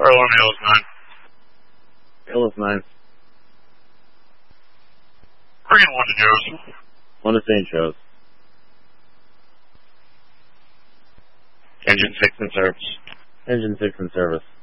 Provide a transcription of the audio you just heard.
on LS9. LS9. Bring in 1 to Joe's. 1 to St. Joe's. Engine 6 in service. Engine 6 in service.